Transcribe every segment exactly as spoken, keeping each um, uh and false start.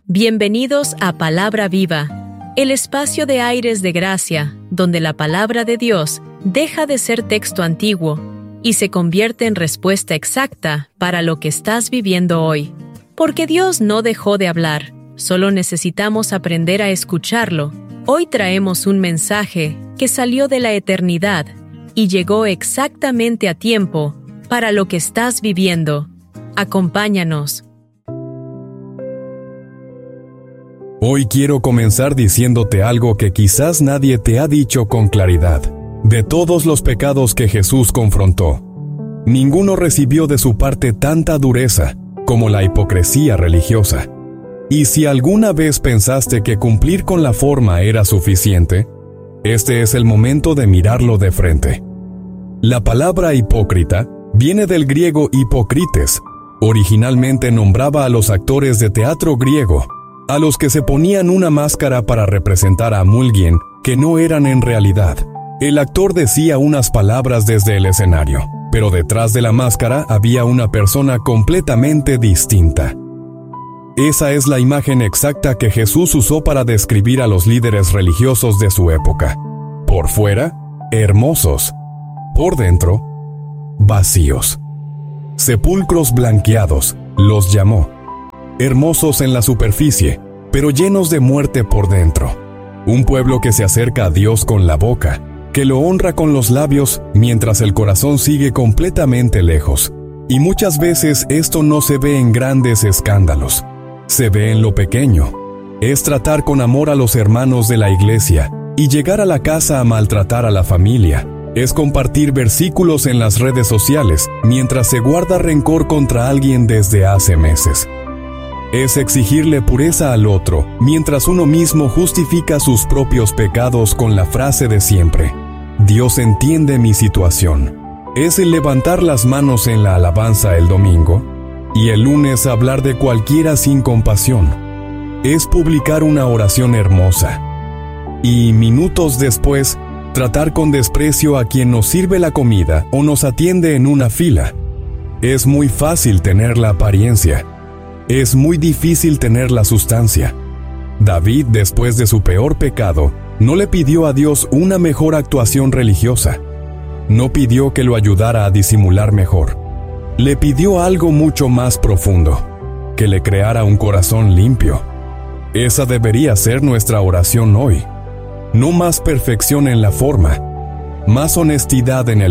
Bienvenidos a Palabra Viva, el espacio de aires de gracia, donde la palabra de Dios deja de ser texto antiguo y se convierte en respuesta exacta para lo que estás viviendo hoy. Porque Dios no dejó de hablar, solo necesitamos aprender a escucharlo. Hoy traemos un mensaje que salió de la eternidad y llegó exactamente a tiempo para lo que estás viviendo. Acompáñanos. Hoy quiero comenzar diciéndote algo que quizás nadie te ha dicho con claridad. De todos los pecados que Jesús confrontó, ninguno recibió de su parte tanta dureza como la hipocresía religiosa. Y si alguna vez pensaste que cumplir con la forma era suficiente, este es el momento de mirarlo de frente. La palabra hipócrita viene del griego hipócrites. Originalmente nombraba a los actores de teatro griego, a los que se ponían una máscara para representar a alguien que no eran en realidad. El actor decía unas palabras desde el escenario, pero detrás de la máscara había una persona completamente distinta. Esa es la imagen exacta que Jesús usó para describir a los líderes religiosos de su época. Por fuera, hermosos. Por dentro, vacíos. Sepulcros blanqueados, los llamó. Hermosos en la superficie, pero llenos de muerte por dentro. Un pueblo que se acerca a Dios con la boca, que lo honra con los labios, mientras el corazón sigue completamente lejos. Y muchas veces esto no se ve en grandes escándalos. Se ve en lo pequeño. Es tratar con amor a los hermanos de la iglesia y llegar a la casa a maltratar a la familia. Es compartir versículos en las redes sociales mientras se guarda rencor contra alguien desde hace meses. Es exigirle pureza al otro mientras uno mismo justifica sus propios pecados con la frase de siempre: Dios entiende mi situación. Es el levantar las manos en la alabanza el domingo y el lunes hablar de cualquiera sin compasión. Es publicar una oración hermosa y minutos después tratar con desprecio a quien nos sirve la comida o nos atiende en una fila. Es muy fácil tener la apariencia. Es muy difícil tener la sustancia. David, después de su peor pecado, no le pidió a Dios una mejor actuación religiosa. No pidió que lo ayudara a disimular mejor. Le pidió algo mucho más profundo, que le creara un corazón limpio. Esa debería ser nuestra oración hoy. No más perfección en la forma, más honestidad en el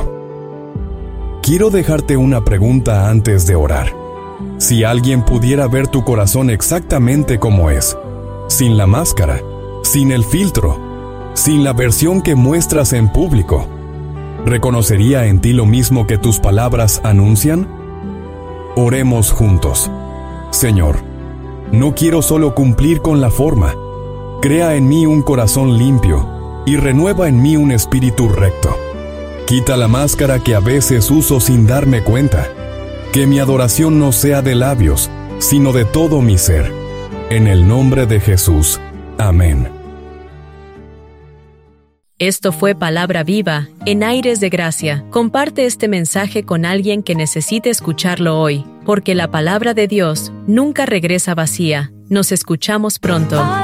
fondo. Quiero dejarte una pregunta antes de orar. Si alguien pudiera ver tu corazón exactamente como es, sin la máscara, sin el filtro, sin la versión que muestras en público, ¿reconocería en ti lo mismo que tus palabras anuncian? Oremos juntos. Señor, no quiero solo cumplir con la forma. Crea en mí un corazón limpio y renueva en mí un espíritu recto. Quita la máscara que a veces uso sin darme cuenta. Que mi adoración no sea de labios, sino de todo mi ser. En el nombre de Jesús. Amén. Esto fue Palabra Viva, en aires de gracia. Comparte este mensaje con alguien que necesite escucharlo hoy, porque la palabra de Dios nunca regresa vacía. Nos escuchamos pronto.